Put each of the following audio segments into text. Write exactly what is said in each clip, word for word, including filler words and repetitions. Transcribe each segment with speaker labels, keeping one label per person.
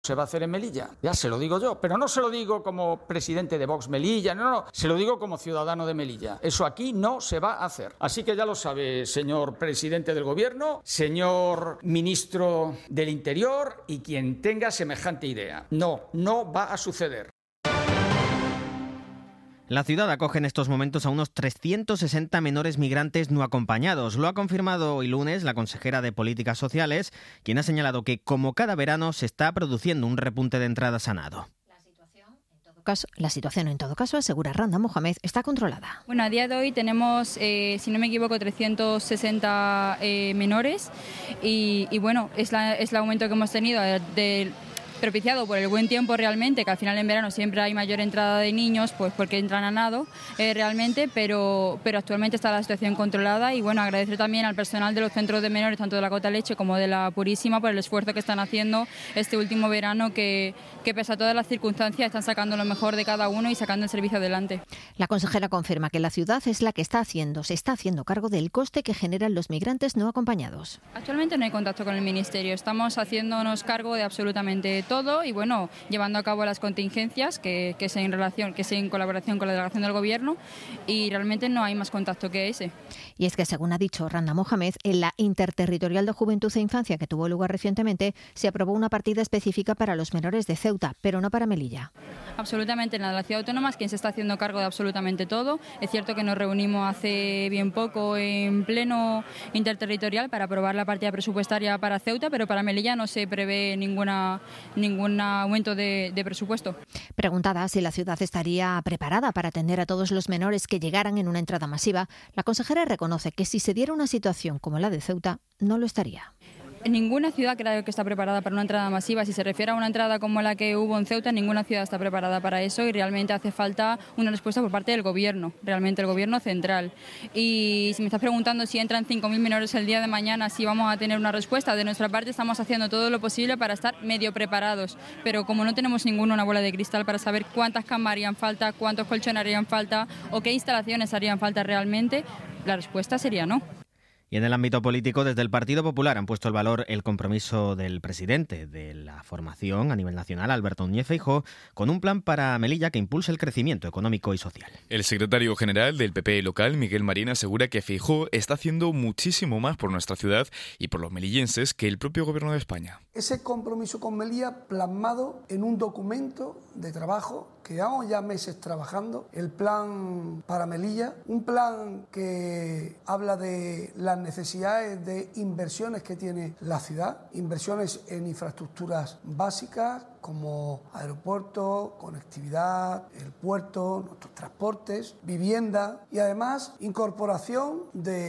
Speaker 1: se va a hacer en Melilla. Ya se lo digo yo, pero no se lo digo como presidente de Vox Melilla, no, no, se lo digo como ciudadano de Melilla. Eso aquí no se va a hacer. Así que ya lo sabe, señor presidente del Gobierno, señor ministro del Interior y quien tenga semejante idea. No, no va a suceder.
Speaker 2: La ciudad acoge en estos momentos a unos trescientos sesenta menores migrantes no acompañados. Lo ha confirmado hoy lunes la consejera de Políticas Sociales, quien ha señalado que, como cada verano, se está produciendo un repunte de entradas a nado.
Speaker 3: La situación, en todo caso, asegura Randa Mohamed, está controlada.
Speaker 4: Bueno, a día de hoy tenemos, eh, si no me equivoco, trescientos sesenta eh, menores y, y bueno, es, la, es el aumento que hemos tenido del... propiciado por el buen tiempo realmente, que al final en verano siempre hay mayor entrada de niños, pues porque entran a nado eh, realmente, pero, pero actualmente está la situación controlada y bueno, agradecer también al personal de los centros de menores, tanto de la Cota Leche como de la Purísima, por el esfuerzo que están haciendo este último verano, que, que pese a todas las circunstancias están sacando lo mejor de cada uno y sacando el servicio adelante.
Speaker 3: La consejera confirma que la ciudad es la que está haciendo, se está haciendo cargo del coste que generan los migrantes no acompañados.
Speaker 4: Actualmente no hay contacto con el Ministerio, estamos haciéndonos cargo de absolutamente todo y bueno, llevando a cabo las contingencias que, que es en relación, que es en colaboración con la delegación del Gobierno y realmente no hay más contacto que ese.
Speaker 3: Y es que, según ha dicho Randa Mohamed, en la Interterritorial de Juventud e Infancia que tuvo lugar recientemente, se aprobó una partida específica para los menores de Ceuta, pero no para Melilla.
Speaker 4: Absolutamente, en la ciudad autónoma es quien se está haciendo cargo de absolutamente todo. Es cierto que nos reunimos hace bien poco en pleno interterritorial para aprobar la partida presupuestaria para Ceuta, pero para Melilla no se prevé ninguna, ningún aumento de, de presupuesto.
Speaker 3: Preguntada si la ciudad estaría preparada para atender a todos los menores que llegaran en una entrada masiva, la consejera reconoce que si se diera una situación como la de Ceuta, no lo estaría.
Speaker 4: Ninguna ciudad creo que está preparada para una entrada masiva. Si se refiere a una entrada como la que hubo en Ceuta, ninguna ciudad está preparada para eso y realmente hace falta una respuesta por parte del Gobierno, realmente el Gobierno central. Y si me estás preguntando si entran cinco mil menores el día de mañana, si vamos a tener una respuesta, de nuestra parte estamos haciendo todo lo posible para estar medio preparados, pero como no tenemos ninguna una bola de cristal para saber cuántas camas harían falta, cuántos colchones harían falta o qué instalaciones harían falta realmente, la respuesta sería no.
Speaker 2: Y en el ámbito político, desde el Partido Popular han puesto en valor el compromiso del presidente de la formación a nivel nacional, Alberto Núñez Feijóo, con un plan para Melilla que impulse el crecimiento económico y social.
Speaker 5: El secretario general del P P local, Miguel Marín, asegura que Feijóo está haciendo muchísimo más por nuestra ciudad y por los melillenses que el propio Gobierno de España.
Speaker 6: Ese compromiso con Melilla plasmado en un documento de trabajo que llevamos ya meses trabajando, el plan para Melilla, un plan que habla de las necesidades de inversiones que tiene la ciudad, inversiones en infraestructuras básicas como aeropuertos, conectividad, el puerto, nuestros transportes, vivienda y además incorporación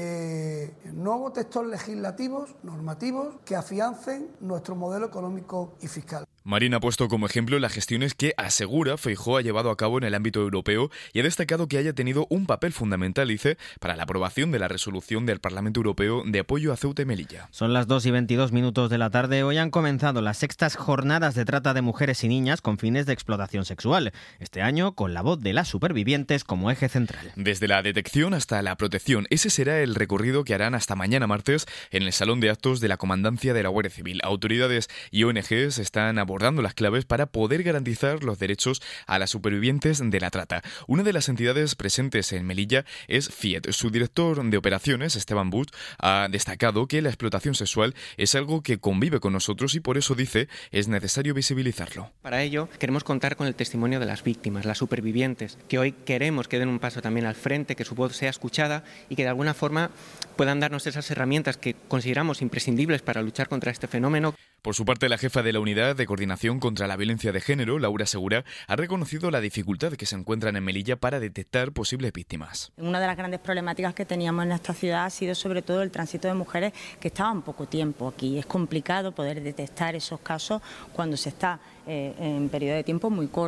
Speaker 6: de nuevos textos legislativos, normativos que afiancen nuestro modelo económico y fiscal.
Speaker 5: Marín ha puesto como ejemplo las gestiones que, asegura, Feijóo ha llevado a cabo en el ámbito europeo y ha destacado que haya tenido un papel fundamental, dice, para la aprobación de la resolución del Parlamento Europeo de apoyo a Ceuta y Melilla.
Speaker 2: Son las dos y veintidós minutos de la tarde. Hoy han comenzado las sextas jornadas de trata de mujeres y niñas con fines de explotación sexual. Este año con la voz de las supervivientes como eje central.
Speaker 5: Desde la detección hasta la protección, ese será el recorrido que harán hasta mañana martes en el Salón de Actos de la Comandancia de la Guardia Civil. Autoridades y O N Ges están abordando abordando las claves para poder garantizar los derechos a las supervivientes de la trata. Una de las entidades presentes en Melilla es Fiet. Su director de operaciones, Esteban Buch, ha destacado que la explotación sexual es algo que convive con nosotros y por eso, dice, es necesario visibilizarlo.
Speaker 7: Para ello, queremos contar con el testimonio de las víctimas, las supervivientes, que hoy queremos que den un paso también al frente, que su voz sea escuchada y que de alguna forma puedan darnos esas herramientas que consideramos imprescindibles para luchar contra este fenómeno.
Speaker 5: Por su parte, la jefa de la Unidad de Coordinación contra la Violencia de Género, Laura Segura, ha reconocido la dificultad que se encuentran en Melilla para detectar posibles víctimas.
Speaker 8: Una de las grandes problemáticas que teníamos en esta ciudad ha sido sobre todo el tránsito de mujeres que estaban poco tiempo aquí. Es complicado poder detectar esos casos cuando se está eh, en periodo de tiempo muy corto.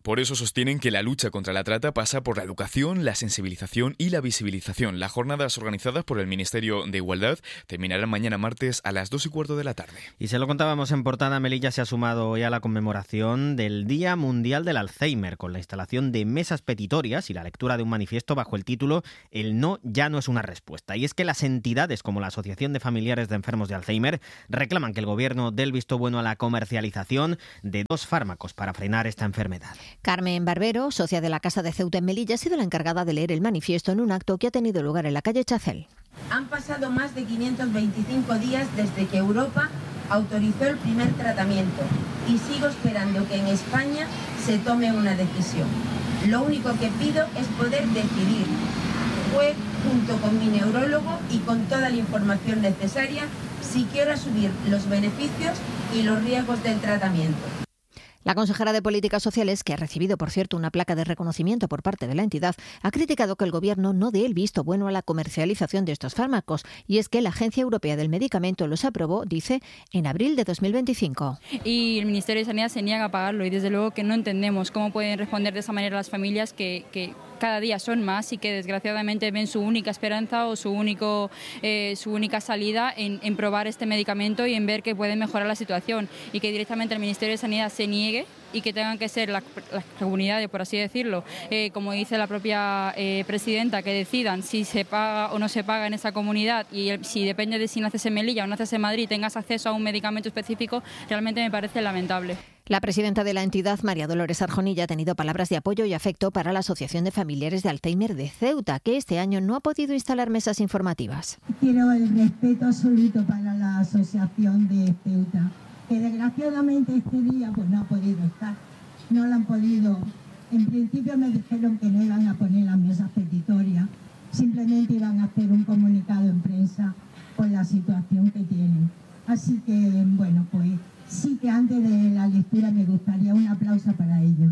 Speaker 5: Por eso sostienen que la lucha contra la trata pasa por la educación, la sensibilización y la visibilización. Las jornadas organizadas por el Ministerio de Igualdad terminarán mañana martes a las dos y cuarto de la tarde.
Speaker 2: Y se lo contábamos en portada, Melilla se ha sumado hoy a la conmemoración del Día Mundial del Alzheimer, con la instalación de mesas petitorias y la lectura de un manifiesto bajo el título "El no ya no es una respuesta". Y es que las entidades como la Asociación de Familiares de Enfermos de Alzheimer reclaman que el Gobierno dé el visto bueno a la comercialización de dos fármacos para frenar esta enfermedad.
Speaker 3: Carmen Barbero, socia de la Casa de Ceuta en Melilla, ha sido la encargada de leer el manifiesto en un acto que ha tenido lugar en la calle Chacel.
Speaker 9: Han pasado más de quinientos veinticinco días desde que Europa autorizó el primer tratamiento y sigo esperando que en España se tome una decisión. Lo único que pido es poder decidir. Fue junto con mi neurólogo y con toda la información necesaria si quiero asumir los beneficios y los riesgos del tratamiento.
Speaker 3: La consejera de Políticas Sociales, que ha recibido, por cierto, una placa de reconocimiento por parte de la entidad, ha criticado que el Gobierno no dé el visto bueno a la comercialización de estos fármacos. Y es que la Agencia Europea del Medicamento los aprobó, dice, en abril de dos mil veinticinco.
Speaker 4: Y el Ministerio de Sanidad se niega a pagarlo y desde luego que no entendemos cómo pueden responder de esa manera las familias que... que cada día son más y que desgraciadamente ven su única esperanza o su único eh, su única salida en, en probar este medicamento y en ver que puede mejorar la situación, y que directamente el Ministerio de Sanidad se niegue y que tengan que ser las la comunidades, por así decirlo, eh, como dice la propia eh, presidenta, que decidan si se paga o no se paga en esa comunidad, y el, si depende de si naces en Melilla o naces en Madrid tengas acceso a un medicamento específico, realmente me parece lamentable.
Speaker 3: La presidenta de la entidad, María Dolores Arjonilla, ha tenido palabras de apoyo y afecto para la Asociación de Familiares de Alzheimer de Ceuta, que este año no ha podido instalar mesas informativas.
Speaker 10: Quiero el respeto absoluto para la Asociación de Ceuta, que desgraciadamente este día pues no ha podido estar, no lo han podido. En principio me dijeron que no iban a poner las mesas petitorias, simplemente iban a hacer un comunicado en prensa con la situación que tienen. Así que, bueno, pues sí que antes de la lectura me gustaría un aplauso para ellos.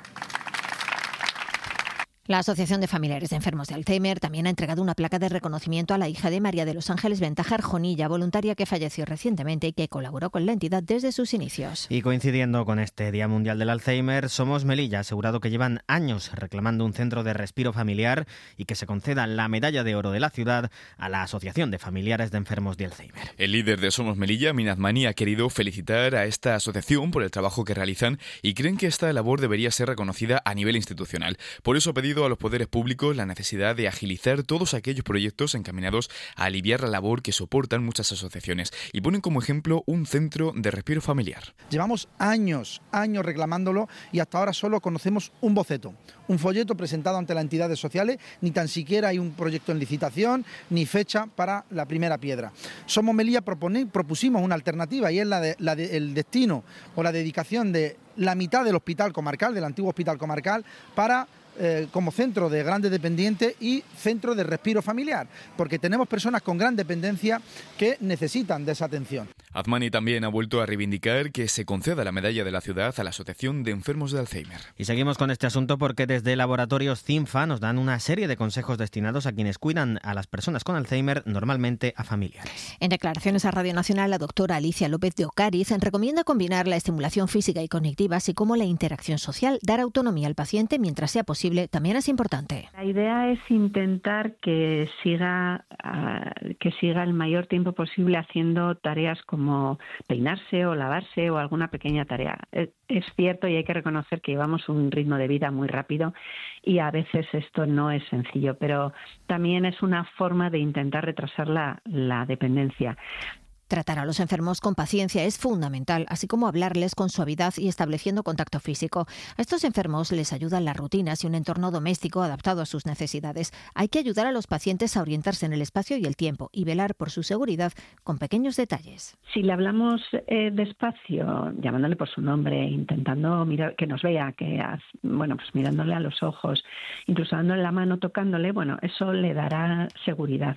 Speaker 3: La Asociación de Familiares de Enfermos de Alzheimer también ha entregado una placa de reconocimiento a la hija de María de los Ángeles Ventaja Arjonilla, voluntaria que falleció recientemente y que colaboró con la entidad desde sus inicios.
Speaker 2: Y coincidiendo con este Día Mundial del Alzheimer, Somos Melilla ha asegurado que llevan años reclamando un centro de respiro familiar y que se conceda la medalla de oro de la ciudad a la Asociación de Familiares de Enfermos de Alzheimer.
Speaker 5: El líder de Somos Melilla, Min Azmani, ha querido felicitar a esta asociación por el trabajo que realizan y creen que esta labor debería ser reconocida a nivel institucional. Por eso ha pedido a los poderes públicos la necesidad de agilizar todos aquellos proyectos encaminados a aliviar la labor que soportan muchas asociaciones, y ponen como ejemplo un centro de respiro familiar.
Speaker 11: Llevamos años, años reclamándolo y hasta ahora solo conocemos un boceto, un folleto presentado ante las entidades sociales, ni tan siquiera hay un proyecto en licitación ni fecha para la primera piedra. Somos Melilla propone, propusimos una alternativa, y es la de, la de, el destino o la dedicación de la mitad del hospital comarcal, del antiguo hospital comarcal, para Eh, como centro de grandes dependientes y centro de respiro familiar, porque tenemos personas con gran dependencia que necesitan de esa atención.
Speaker 5: Azmani también ha vuelto a reivindicar que se conceda la medalla de la ciudad a la Asociación de Enfermos de Alzheimer.
Speaker 2: Y seguimos con este asunto porque desde Laboratorios CINFA nos dan una serie de consejos destinados a quienes cuidan a las personas con Alzheimer, normalmente a familiares.
Speaker 3: En declaraciones a Radio Nacional, la doctora Alicia López de Ocariz recomienda combinar la estimulación física y cognitiva, así como la interacción social. Dar autonomía al paciente mientras sea posible también es importante.
Speaker 12: La idea es intentar que siga, uh, que siga el mayor tiempo posible haciendo tareas como peinarse o lavarse o alguna pequeña tarea. Es, es cierto y hay que reconocer que llevamos un ritmo de vida muy rápido y a veces esto no es sencillo, pero también es una forma de intentar retrasar la, la dependencia.
Speaker 3: Tratar a los enfermos con paciencia es fundamental, así como hablarles con suavidad y estableciendo contacto físico. A estos enfermos les ayudan las rutinas y un entorno doméstico adaptado a sus necesidades. Hay que ayudar a los pacientes a orientarse en el espacio y el tiempo y velar por su seguridad con pequeños detalles.
Speaker 12: Si le hablamos eh, despacio, llamándole por su nombre, intentando mirar, que nos vea, que bueno, pues mirándole a los ojos, incluso dándole la mano, tocándole, bueno, eso le dará seguridad.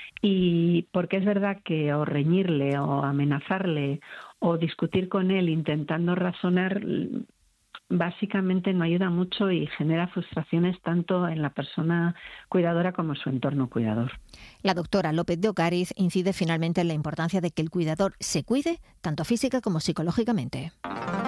Speaker 12: Y porque es verdad que o reñirle o amenazarle o discutir con él intentando razonar básicamente no ayuda mucho y genera frustraciones tanto en la persona cuidadora como en su entorno cuidador.
Speaker 3: La doctora López de Ocariz incide finalmente en la importancia de que el cuidador se cuide tanto física como psicológicamente.